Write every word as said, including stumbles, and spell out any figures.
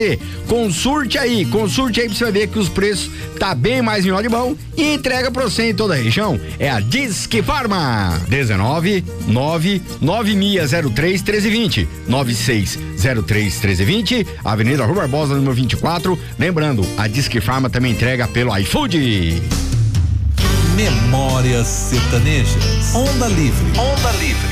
Consulte aí, consulte aí pra você ver que os preços tá bem mais em de mão e entrega pra você em toda a região. É a Disque Farma. dezenove, nove, nove seis zero três, um três dois zero, nove seis zero três, um três dois zero, Avenida Rua Barbosa, número vinte e quatro. Lembrando, a Disque Farma também entrega pelo iFood. Memórias sertanejas. Onda Livre. Onda Livre.